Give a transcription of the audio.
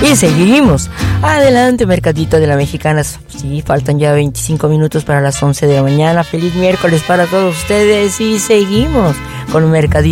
Y seguimos. Adelante, Mercadito de la Mexicana. Sí, faltan ya 25 minutos para las 11 de la mañana. Feliz miércoles para todos ustedes y seguimos con Mercadito